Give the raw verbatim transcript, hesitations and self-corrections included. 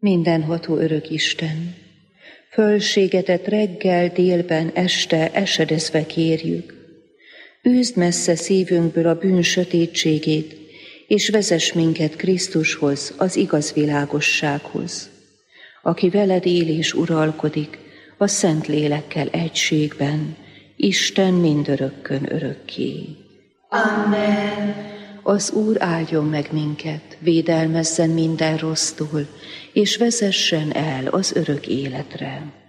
Mindenható örök Isten, fölségedet reggel, délben, este esedezve kérjük. Űzd messze szívünkből a bűn sötétségét, és vezess minket Krisztushoz, az igaz világossághoz, aki veled él és uralkodik a Szent Lélekkel egységben, Isten mindörökkön örökké. Amen. Az Úr áldjon meg minket, védelmezzen minden rossztól, és vezessen el az örök életre.